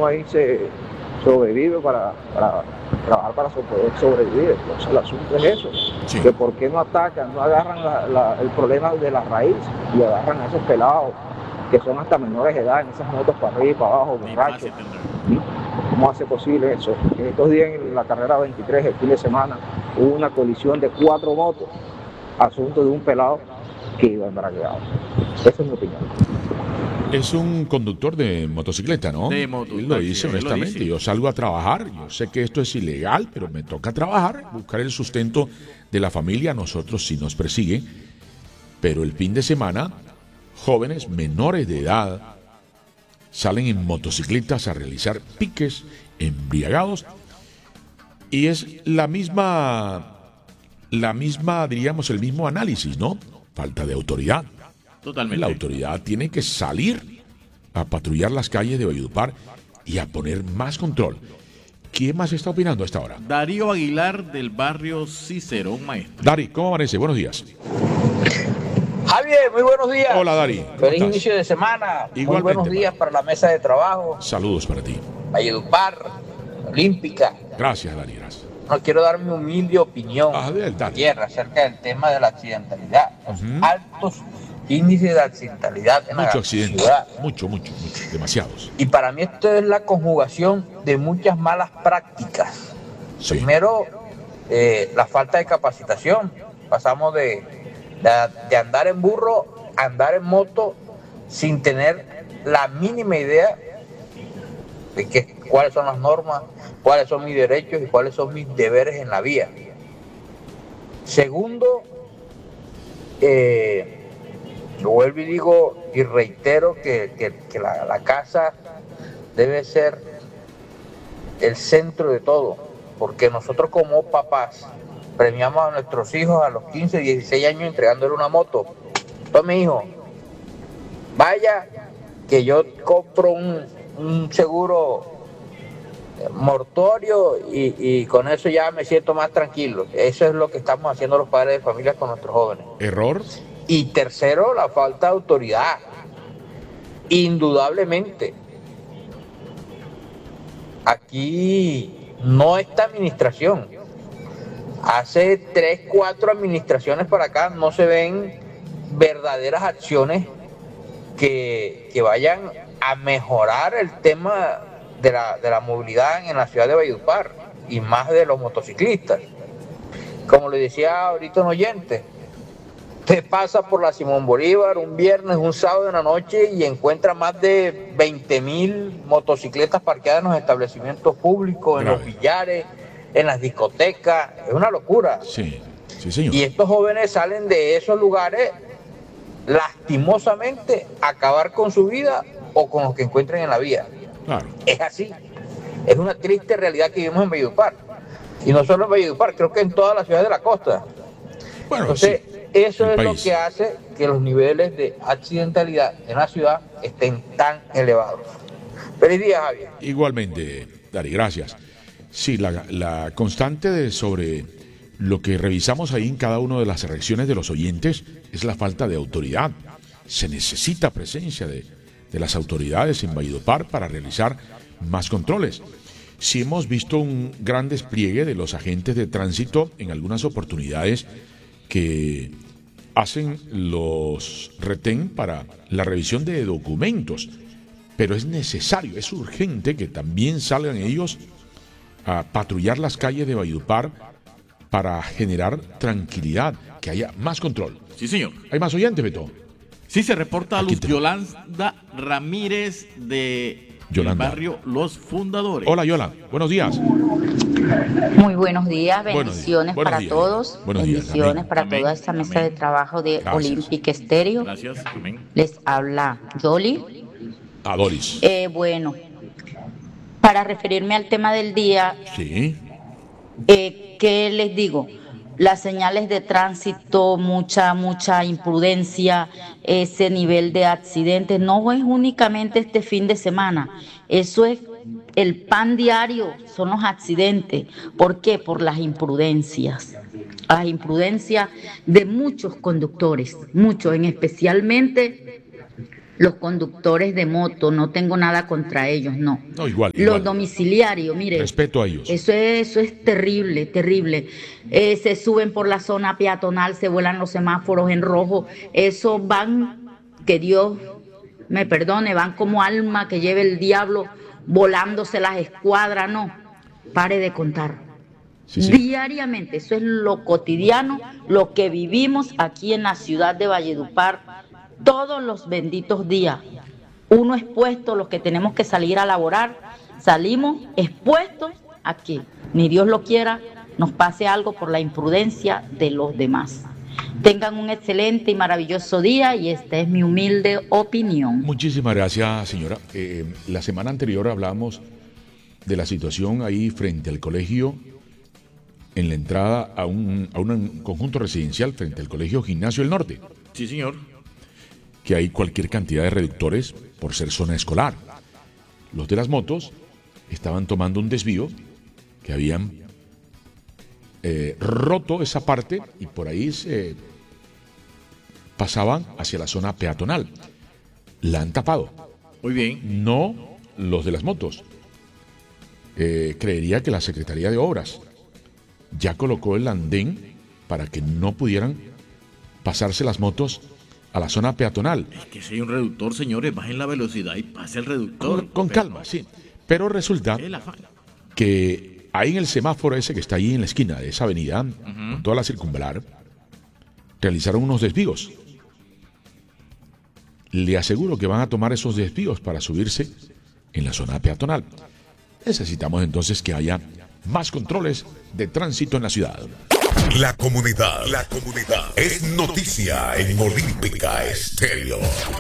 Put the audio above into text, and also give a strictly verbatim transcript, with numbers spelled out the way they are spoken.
uno ahí se sobrevive para, para trabajar para poder sobrevivir. Entonces el asunto es eso, sí. Que por qué no atacan, no agarran la, la, el problema de la raíz y agarran a esos pelados que son hasta menores de edad en esas motos para arriba y para abajo, borrachos. ¿Cómo hace posible eso? En estos días en la carrera veintitrés, el fin de semana, hubo una colisión de cuatro motos, asunto de un pelado que iba embragueado. Esa es mi opinión. Es un conductor de motocicleta, ¿no? De moto, Él lo dice él honestamente. lo dice. Yo salgo a trabajar, yo sé que esto es ilegal, pero me toca trabajar, buscar el sustento de la familia. A nosotros sí nos persigue, pero el fin de semana, jóvenes menores de edad salen en motocicletas a realizar piques embriagados y es la misma, la misma, diríamos, el mismo análisis, ¿no? Falta de autoridad. Totalmente. La autoridad tiene que salir a patrullar las calles de Valledupar y a poner más control. ¿Quién más está opinando a esta hora? Darío Aguilar del barrio Cícero, un maestro. Dari, ¿cómo amanece? Buenos días. Javier, muy buenos días. Hola, Dari. Feliz inicio de semana. Igualmente, muy buenos días para la mesa de trabajo. Saludos para ti. Valledupar, Olímpica. Gracias, Dari. Gracias. No quiero dar mi humilde opinión ayer acerca del tema de la accidentalidad. Los uh-huh. altos índices de accidentalidad en mucho la accidente, ciudad. Mucho, mucho, mucho, demasiados. Y para mí esto es la conjugación de muchas malas prácticas. Sí. Primero, eh, la falta de capacitación. Pasamos de, de, de andar en burro a andar en moto sin tener la mínima idea de que, cuáles son las normas, cuáles son mis derechos y cuáles son mis deberes en la vía. Segundo, eh, yo vuelvo y digo y reitero que, que, que la, la casa debe ser el centro de todo, porque nosotros como papás premiamos a nuestros hijos a los quince, dieciséis años entregándole una moto. Tome, hijo, vaya que yo compro un, un seguro mortuorio y, y con eso ya me siento más tranquilo. Eso es lo que estamos haciendo los padres de familia con nuestros jóvenes. ¿Error? Y tercero, la falta de autoridad. Indudablemente. Aquí no esta administración. Hace tres, cuatro administraciones para acá no se ven verdaderas acciones que, que vayan a mejorar el tema de la, de la movilidad en la ciudad de Valledupar y más de los motociclistas. Como le decía ahorita un oyente, usted pasa por la Simón Bolívar un viernes, un sábado en la noche y encuentra más de veinte mil motocicletas parqueadas en los establecimientos públicos, en Grave. Los billares, en las discotecas. Es una locura. Sí, sí, señor. Y estos jóvenes salen de esos lugares lastimosamente a acabar con su vida o con los que encuentren en la vía. Claro. Es así. Es una triste realidad que vivimos en Valledupar. Y no solo en Valledupar, creo que en todas las ciudades de la costa. Bueno, Entonces, sí, eso es país. lo que hace que los niveles de accidentalidad en la ciudad estén tan elevados. Feliz día, Javier. Igualmente, Dari, gracias. Sí, la, la constante de sobre lo que revisamos ahí en cada una de las reacciones de los oyentes es la falta de autoridad. Se necesita presencia de, de las autoridades en Valledupar para realizar más controles. Sí hemos visto un gran despliegue de los agentes de tránsito en algunas oportunidades que hacen los retén para la revisión de documentos, pero es necesario, es urgente que también salgan ellos a patrullar las calles de Valledupar para generar tranquilidad, que haya más control. Sí, señor. ¿Hay más oyentes, Beto? Sí, se reporta a Luz te... Yolanda Ramírez de Yolanda. El barrio Los Fundadores. Hola, Yolanda. Buenos días. Muy buenos días, bendiciones buenos para días. todos, Buenos bendiciones días. para Amén. toda esta mesa Amén. de trabajo de Gracias. Olympic Stereo. Gracias. Amén. Les habla Yoli. A Doris. Eh, bueno, para referirme al tema del día, Sí. eh, ¿qué les digo? Las señales de tránsito, mucha, mucha imprudencia, ese nivel de accidentes, no es únicamente este fin de semana, eso es el pan diario, son los accidentes. ¿Por qué? Por las imprudencias, las imprudencias de muchos conductores, muchos, en especialmente los conductores de moto, no tengo nada contra ellos, no. No, igual. Los igual. domiciliarios, mire. Respeto a ellos. Eso es, eso es terrible, terrible. Eh, se suben por la zona peatonal, se vuelan los semáforos en rojo. Eso van, que Dios me perdone, van como alma que lleve el diablo volándose las escuadras, no. Pare de contar. Sí, sí. Diariamente, eso es lo cotidiano, lo que vivimos aquí en la ciudad de Valledupar, todos los benditos días. Uno expuesto, los que tenemos que salir a laborar, salimos expuestos a que, ni Dios lo quiera, nos pase algo por la imprudencia de los demás. Tengan un excelente y maravilloso día y esta es mi humilde opinión. Muchísimas gracias, señora. Eh, la semana anterior hablamos de la situación ahí frente al colegio, en la entrada a un, a un conjunto residencial frente al colegio Gimnasio del Norte. Sí, señor. Que hay cualquier cantidad de reductores por ser zona escolar. Los de las motos estaban tomando un desvío que habían eh, roto esa parte y por ahí se pasaban hacia la zona peatonal. La han tapado. Muy bien. No los de las motos. Eh, creería que la Secretaría de Obras ya colocó el andén para que no pudieran pasarse las motos a la zona peatonal. Es que si hay un reductor, señores, bajen la velocidad y pase el reductor. Con, con calma, sí. Pero resulta que ahí en el semáforo ese que está ahí en la esquina de esa avenida, uh-huh, con toda la circunvalar, realizaron unos desvíos. Le aseguro que van a tomar esos desvíos para subirse en la zona peatonal. Necesitamos entonces que haya más controles de tránsito en la ciudad. La comunidad, la comunidad es noticia en Olímpica Estéreo.